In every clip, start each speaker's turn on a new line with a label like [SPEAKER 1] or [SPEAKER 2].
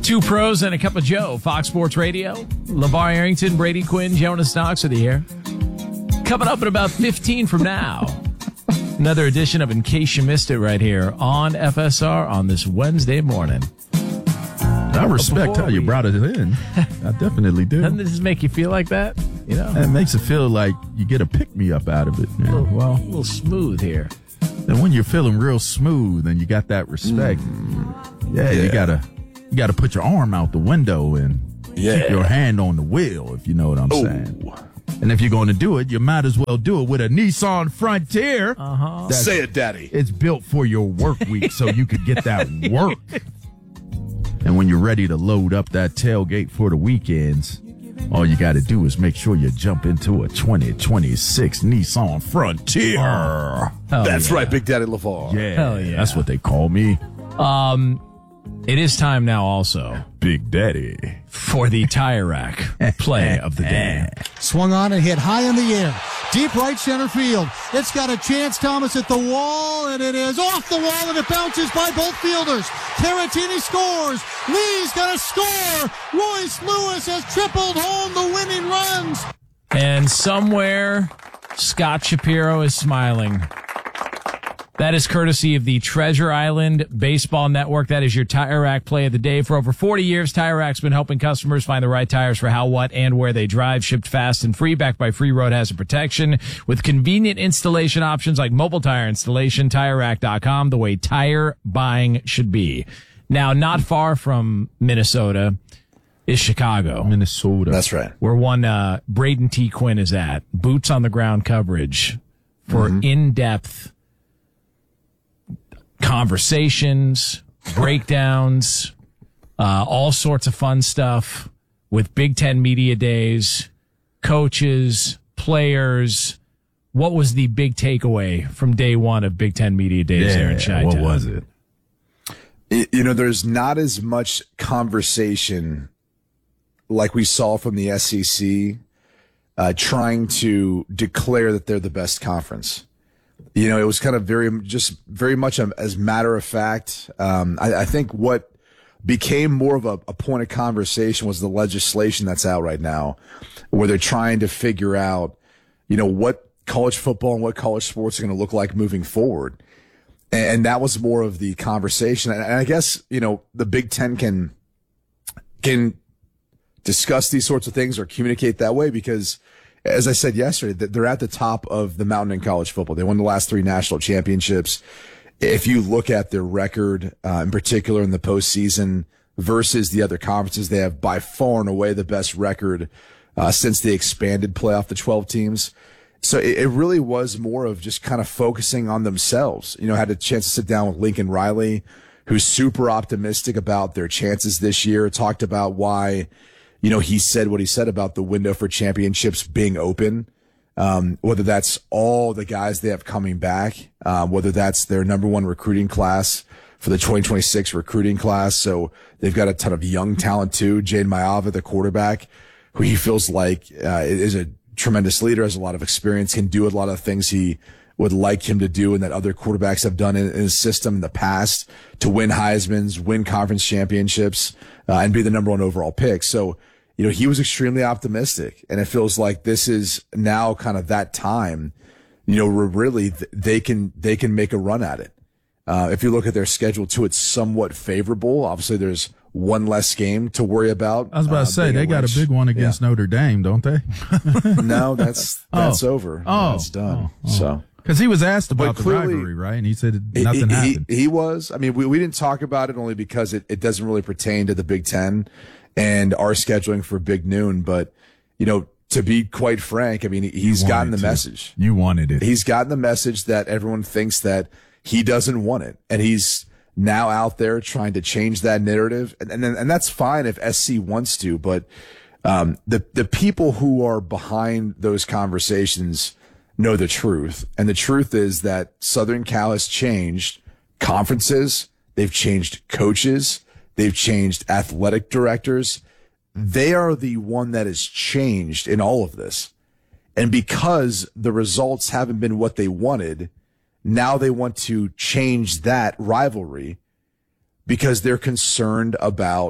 [SPEAKER 1] Two pros and a cup of Joe. Fox Sports Radio. LeVar Arrington, Brady Quinn, Jonas Knox are the air. Coming up in about 15 from now. Another edition of In Case You Missed It right here on FSR on this Wednesday morning.
[SPEAKER 2] I respect how you brought it in. I definitely do.
[SPEAKER 1] Doesn't this make you feel like that? You know,
[SPEAKER 2] it makes it feel like you get a pick-me-up out of it.
[SPEAKER 1] A little smooth here.
[SPEAKER 2] And when you're feeling real smooth and you got that respect, you gotta put your arm out the window and keep your hand on the wheel, if you know what I'm saying. And if you're going to do it, you might as well do it with a Nissan Frontier.
[SPEAKER 3] Say it, Daddy.
[SPEAKER 2] It's built for your work week so you could get that work. And when you're ready to load up that tailgate for the weekends, all you got to do is make sure you jump into a 2026 Nissan Frontier.
[SPEAKER 3] That's right, Big Daddy LeVar.
[SPEAKER 2] Yeah,
[SPEAKER 1] Hell yeah.
[SPEAKER 2] That's what they call me.
[SPEAKER 1] It is time now also
[SPEAKER 2] Big Daddy.
[SPEAKER 1] for the Tire Rack play of the day.
[SPEAKER 4] Swung on and hit high in the air. Deep right center field. It's got a chance. Thomas at the wall, and it is off the wall, and it bounces by both fielders. Caratini scores. Lee's going to score. Royce Lewis has tripled home the winning runs.
[SPEAKER 1] And somewhere, Scott Shapiro is smiling. That is courtesy of the Treasure Island Baseball Network. That is your Tire Rack play of the day. For over 40 years, Tire Rack's been helping customers find the right tires for how, what, and where they drive. Shipped fast and free, backed by free road hazard protection. With convenient installation options like mobile tire installation, TireRack.com, the way tire buying should be. Now, not far from Minnesota is Chicago.
[SPEAKER 2] Minnesota.
[SPEAKER 3] That's right.
[SPEAKER 1] Where one Braden T. Quinn is at. Boots on the ground coverage for in-depth conversations, breakdowns, all sorts of fun stuff with Big Ten Media Days, coaches, players. What was the big takeaway from day one of Big Ten Media Days there in Chi-Town?
[SPEAKER 2] What was it?
[SPEAKER 3] You know, there's not as much conversation like we saw from the SEC trying to declare that they're the best conference. You know, it was kind of very much as matter of fact. I think what became more of a point of conversation was the legislation that's out right now, where they're trying to figure out, you know, what college football and what college sports are going to look like moving forward. And that was more of the conversation. And I guess, you know, the Big Ten can discuss these sorts of things or communicate that way because, as I said yesterday, they're at the top of the mountain in college football. They won the last 3 national championships. If you look at their record, in particular in the postseason versus the other conferences, they have by far and away the best record since they expanded playoff to 12 teams. So it really was more of just kind of focusing on themselves. You know, I had a chance to sit down with Lincoln Riley, who's super optimistic about their chances this year, talked about why, you know, he said what he said about the window for championships being open, whether that's all the guys they have coming back, whether that's their number 1 recruiting class for the 2026 recruiting class. So they've got a ton of young talent too. Jade Mayava, the quarterback, who he feels like is a tremendous leader, has a lot of experience, can do a lot of things he would like him to do and that other quarterbacks have done in his system in the past to win Heismans, win conference championships, and be the number 1 overall pick. So, you know, he was extremely optimistic, and it feels like this is now kind of that time, you know, where really they can make a run at it. If you look at their schedule too, it's somewhat favorable. Obviously there's one less game to worry about.
[SPEAKER 2] I was about to say, they got a big one against Notre Dame, don't they?
[SPEAKER 3] No, that's over. That's done. So.
[SPEAKER 2] Because he was asked about the rivalry, right? And he said nothing happened.
[SPEAKER 3] He was. I mean, we didn't talk about it only because it doesn't really pertain to the Big Ten and our scheduling for Big Noon. But, you know, to be quite frank, I mean, he's gotten the message.
[SPEAKER 2] You wanted it.
[SPEAKER 3] He's gotten the message that everyone thinks that he doesn't want it. And he's now out there trying to change that narrative. And that's fine if SC wants to, but the people who are behind those conversations know the truth. And the truth is that Southern Cal has changed conferences. They've changed coaches. They've changed athletic directors. They are the one that has changed in all of this. And because the results haven't been what they wanted, now they want to change that rivalry because they're concerned about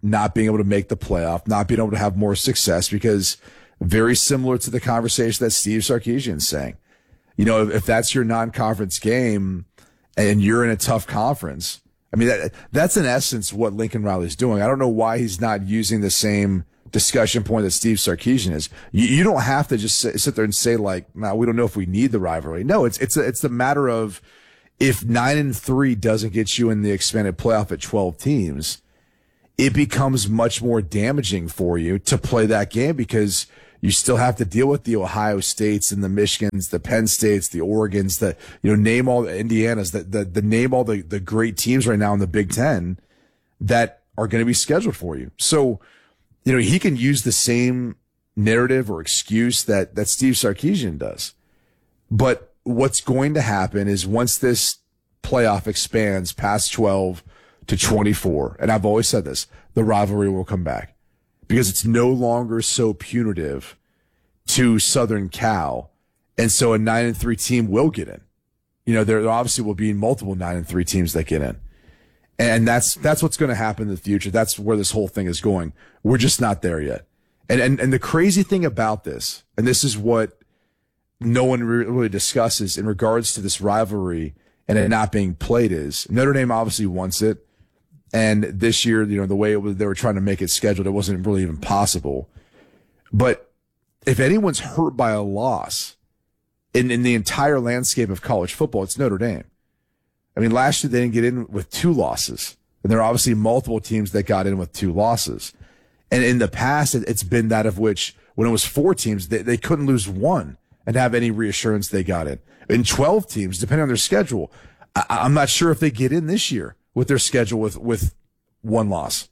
[SPEAKER 3] not being able to make the playoff, not being able to have more success, because very similar to the conversation that Steve Sarkisian's saying. You know, if that's your non-conference game and you're in a tough conference, I mean, that's in essence what Lincoln Riley's doing. I don't know why he's not using the same discussion point that Steve Sarkisian is. You don't have to just sit there and say like, "No, we don't know if we need the rivalry." No, it's a matter of, if 9-3 doesn't get you in the expanded playoff at 12 teams, it becomes much more damaging for you to play that game, because you still have to deal with the Ohio States and the Michigans, the Penn States, the Oregons, name all the Indianas, the name all the great teams right now in the Big Ten that are going to be scheduled for you. So, he can use the same narrative or excuse that Steve Sarkisian does. But what's going to happen is, once this playoff expands past 12 to 24, and I've always said this, the rivalry will come back, because it's no longer so punitive to Southern Cal. And so a 9-3 team will get in. There obviously will be multiple 9-3 teams that get in. And that's what's going to happen in the future. That's where this whole thing is going. We're just not there yet. And the crazy thing about this, and this is what no one really discusses in regards to this rivalry and it not being played, is Notre Dame obviously wants it. And this year, the way they were trying to make it scheduled, it wasn't really even possible. But if anyone's hurt by a loss in the entire landscape of college football, it's Notre Dame. I mean, last year they didn't get in with 2 losses. And there are obviously multiple teams that got in with 2 losses. And in the past, it's been that of which, when it was 4 teams, they couldn't lose 1 and have any reassurance they got in. In 12 teams, depending on their schedule, I'm not sure if they get in this year with their schedule with 1 loss.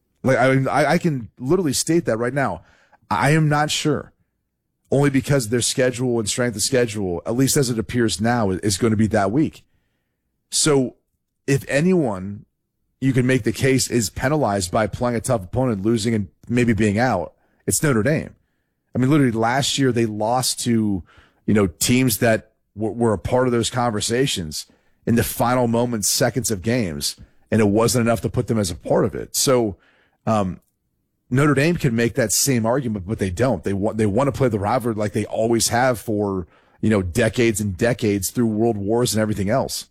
[SPEAKER 3] I can literally state that right now. I am not sure, only because their schedule and strength of schedule, at least as it appears now, is going to be that weak. So if anyone, you can make the case, is penalized by playing a tough opponent, losing and maybe being out, it's Notre Dame. I mean, literally last year they lost to, teams that were a part of those conversations in the final moments, seconds of games, and it wasn't enough to put them as a part of it. So, Notre Dame can make that same argument, but they don't. They want to play the rivalry like they always have for, decades and decades through world wars and everything else.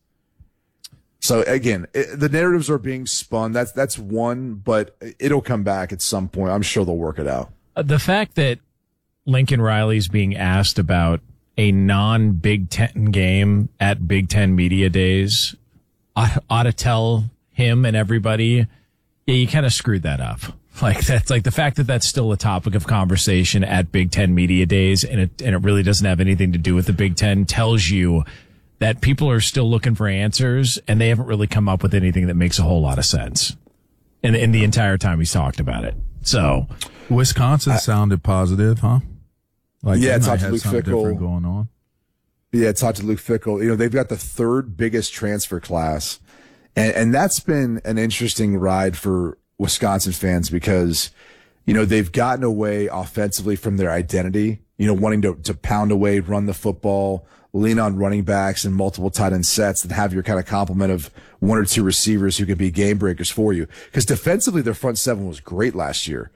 [SPEAKER 3] So again, the narratives are being spun. That's one, but it'll come back at some point. I'm sure they'll work it out.
[SPEAKER 1] The fact that Lincoln Riley's being asked about a non-Big Ten game at Big Ten Media Days ought to tell him and everybody, yeah, you kind of screwed that up. Like, that's like the fact that that's still a topic of conversation at Big Ten Media Days, and it really doesn't have anything to do with the Big Ten, tells you that people are still looking for answers, and they haven't really come up with anything that makes a whole lot of sense in the entire time he's talked about it. So,
[SPEAKER 2] Wisconsin sounded positive, huh? Like,
[SPEAKER 3] yeah, talked to Luke Fickell
[SPEAKER 2] going on.
[SPEAKER 3] Yeah, talked to Luke Fickell. They've got the 3rd biggest transfer class, and that's been an interesting ride for Wisconsin fans, because, they've gotten away offensively from their identity, wanting to pound away, run the football, lean on running backs and multiple tight end sets, and have your kind of complement of 1 or 2 receivers who could be game breakers for you. Because defensively, their front 7 was great last year.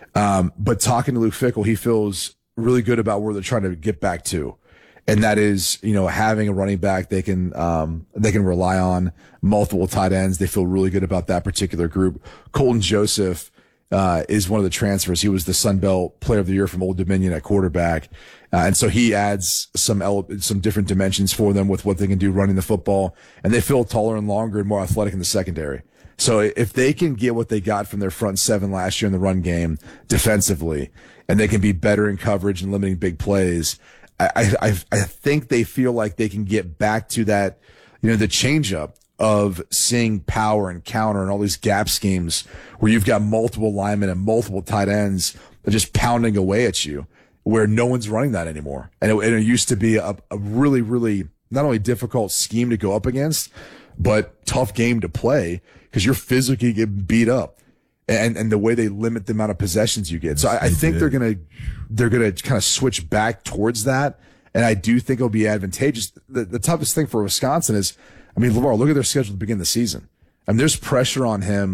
[SPEAKER 3] But talking to Luke Fickell, he feels really good about where they're trying to get back to. And that is, having a running back they can rely on, multiple tight ends. They feel really good about that particular group. Colton Joseph is one of the transfers. He was the Sun Belt Player of the Year from Old Dominion at quarterback. And so he adds some different dimensions for them with what they can do running the football. And they feel taller and longer and more athletic in the secondary. So if they can get what they got from their front 7 last year in the run game defensively, and they can be better in coverage and limiting big plays, I think they feel like they can get back to that, the changeup of seeing power and counter and all these gap schemes where you've got multiple linemen and multiple tight ends just pounding away at you, where no one's running that anymore. And it used to be a really, really not only difficult scheme to go up against, but tough game to play, because you're physically getting beat up. And the way they limit the amount of possessions you get. So I think they're going to kind of switch back towards that. And I do think it'll be advantageous. The toughest thing for Wisconsin is, LeVar, look at their schedule to begin the season. There's pressure on him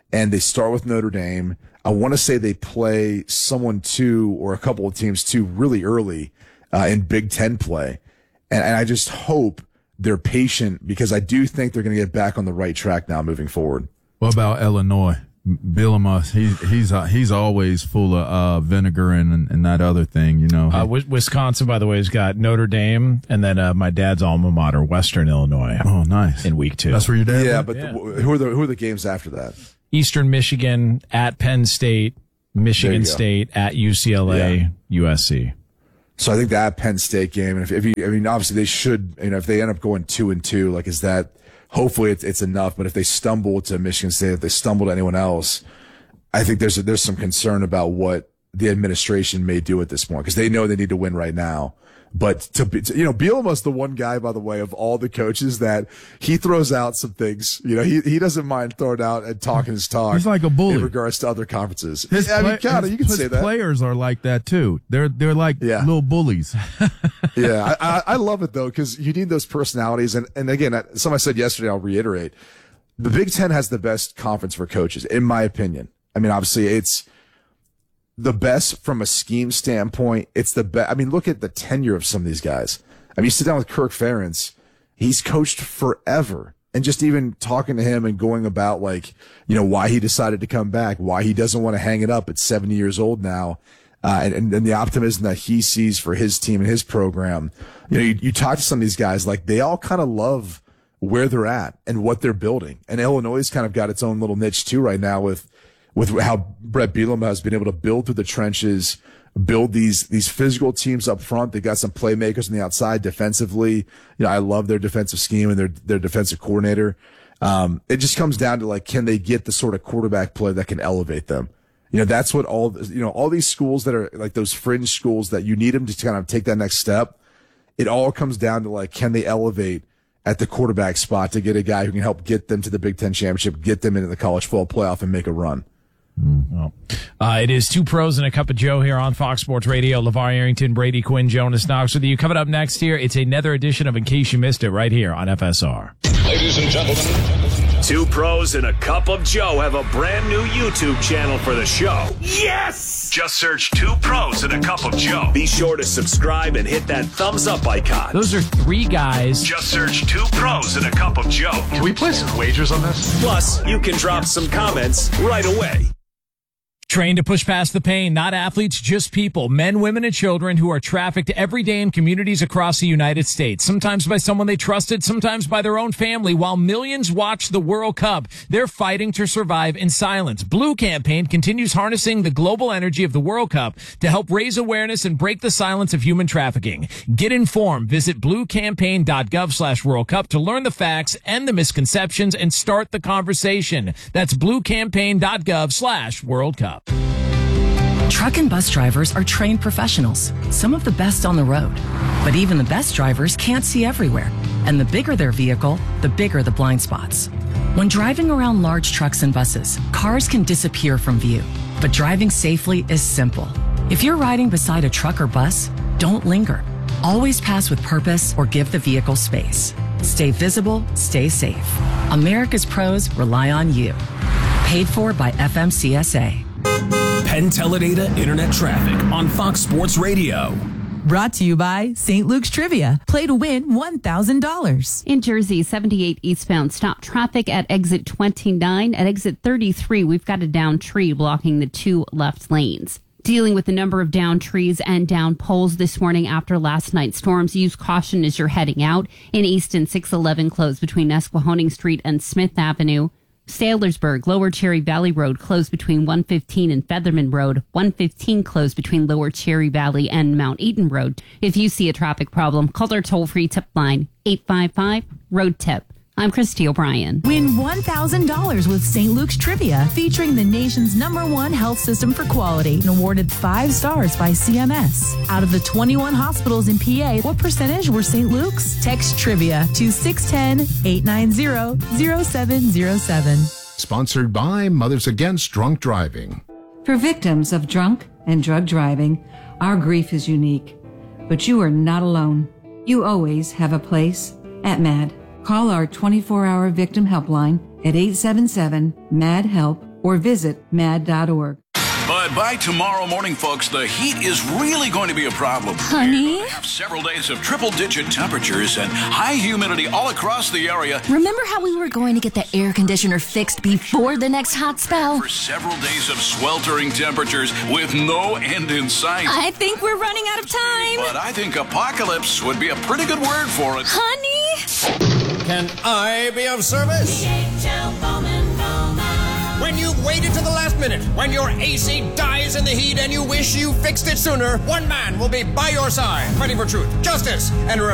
[SPEAKER 3] and they start with Notre Dame. I want to say they play someone too, or a couple of teams too, really early in Big Ten play. And I just hope they're patient, because I do think they're going to get back on the right track now moving forward.
[SPEAKER 2] What about Illinois? Bielema, he's always full of vinegar and that other thing, you know.
[SPEAKER 1] Wisconsin, by the way, has got Notre Dame, and then my dad's alma mater, Western Illinois.
[SPEAKER 2] Oh, nice.
[SPEAKER 1] In week 2.
[SPEAKER 2] That's where your dad.
[SPEAKER 3] Yeah, but who are the games after that?
[SPEAKER 1] Eastern Michigan at Penn State, Michigan State at UCLA, USC.
[SPEAKER 3] So I think that Penn State game, and if obviously they should, if they end up going 2-2, like, is that, hopefully it's enough. But if they stumble to Michigan State, if they stumble to anyone else, I think there's some concern about what the administration may do at this point, because they know they need to win right now. But Bielema's the one guy, by the way, of all the coaches that he throws out some things. He doesn't mind throwing out and talking his talk.
[SPEAKER 2] He's like a bully
[SPEAKER 3] in regards to other conferences.
[SPEAKER 2] You can say that. Players are like that too. They're like little bullies.
[SPEAKER 3] Yeah, I love it though, because you need those personalities. And again, something I said yesterday, I'll reiterate: the Big Ten has the best conference for coaches, in my opinion. I mean, obviously it's the best from a scheme standpoint. It's the best. I mean, look at the tenure of some of these guys. I mean, you sit down with Kirk Ferentz, he's coached forever. And just even talking to him and going about, like, why he decided to come back, why he doesn't want to hang it up at 70 years old now, and the optimism that he sees for his team and his program. You talk to some of these guys, like, they all kind of love where they're at and what they're building. And Illinois has kind of got its own little niche too right now with how Brett Bielema has been able to build through the trenches, build these physical teams up front. They've got some playmakers on the outside defensively. I love their defensive scheme and their defensive coordinator. It just comes down to, like, can they get the sort of quarterback play that can elevate them? That's what all these schools that are like those fringe schools that you need them to kind of take that next step. It all comes down to, like, can they elevate at the quarterback spot to get a guy who can help get them to the Big Ten championship, get them into the college football playoff, and make a run.
[SPEAKER 1] Well, it is Two Pros and a Cup of Joe here on Fox Sports Radio. LeVar Arrington, Brady Quinn, Jonas Knox with you. Coming up next here, it's another edition of In Case You Missed It right here on FSR.
[SPEAKER 5] Ladies and gentlemen, Two Pros and a Cup of Joe have a brand new YouTube channel for the show. Yes! Just search Two Pros and a Cup of Joe. Be sure to subscribe and hit that thumbs up icon.
[SPEAKER 1] Those are 3 guys.
[SPEAKER 5] Just search Two Pros and a Cup of Joe.
[SPEAKER 6] Can we place some wagers on this?
[SPEAKER 5] Plus, you can drop some comments right away.
[SPEAKER 1] Trained to push past the pain, not athletes, just people, men, women, and children who are trafficked every day in communities across the United States, sometimes by someone they trusted, sometimes by their own family. While millions watch the World Cup, they're fighting to survive in silence. Blue Campaign continues harnessing the global energy of the World Cup to help raise awareness and break the silence of human trafficking. Get informed. Visit bluecampaign.gov/World Cup to learn the facts and the misconceptions and start the conversation. That's bluecampaign.gov/World Cup.
[SPEAKER 7] Truck and bus drivers are trained professionals, some of the best on the road. But even the best drivers can't see everywhere. And the bigger their vehicle, the bigger the blind spots. When driving around large trucks and buses, cars can disappear from view. But driving safely is simple. If you're riding beside a truck or bus, don't linger. Always pass with purpose or give the vehicle space. Stay visible, stay safe. America's pros rely on you. Paid for by FMCSA.
[SPEAKER 8] Penn Teledata Internet Traffic on Fox Sports Radio.
[SPEAKER 9] Brought to you by St. Luke's Trivia. Play to win $1,000.
[SPEAKER 10] In Jersey, 78 eastbound stop traffic at exit 29. At exit 33, we've got a downed tree blocking the 2 left lanes. Dealing with the number of downed trees and downed poles this morning after last night's storms. Use caution as you're heading out. In Easton, 611 closed between Nesquehoning Street and Smith Avenue. Saylorsburg, Lower Cherry Valley Road closed between 115 and Featherman Road. 115 closed between Lower Cherry Valley and Mount Eden Road. If you see a traffic problem, call our toll-free tip line, 855-ROAD-TIP. I'm Christy O'Brien.
[SPEAKER 9] Win $1,000 with St. Luke's Trivia, featuring the nation's #1 health system for quality and awarded 5 stars by CMS. Out of the 21 hospitals in PA, what percentage were St. Luke's? Text Trivia to 610-890-0707.
[SPEAKER 6] Sponsored by Mothers Against Drunk Driving.
[SPEAKER 11] For victims of drunk and drug driving, our grief is unique. But you are not alone. You always have a place at MAD. Call our 24-hour victim helpline at 877-MAD-HELP or visit mad.org.
[SPEAKER 12] But by tomorrow morning, folks, the heat is really going to be a problem.
[SPEAKER 13] Honey?
[SPEAKER 12] We have several days of triple-digit temperatures and high humidity all across the area.
[SPEAKER 13] Remember how we were going to get the air conditioner fixed before the next hot spell?
[SPEAKER 12] For several days of sweltering temperatures with no end in sight.
[SPEAKER 13] I think we're running out of time.
[SPEAKER 12] But I think apocalypse would be a pretty good word for it.
[SPEAKER 13] Honey?
[SPEAKER 14] Can I be of service? When you've waited to the last minute, when your AC dies in the heat and you wish you fixed it sooner, one man will be by your side, fighting for truth, justice, and